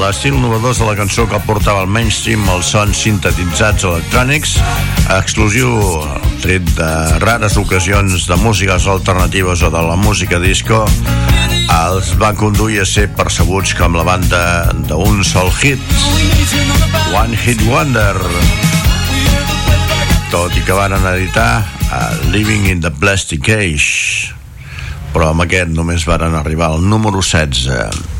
l'estil innovador de la cançó que portava al mainstream els sons sintetitzats electrònics, exclusiu tret de rares ocasions de músiques alternatives o de la música disco, els va conduir a ser percebuts com la banda d'un sol hit, One Hit Wonder, tot i que van editar Living in the Plastic Age, però amb aquest només varen arribar al número 16.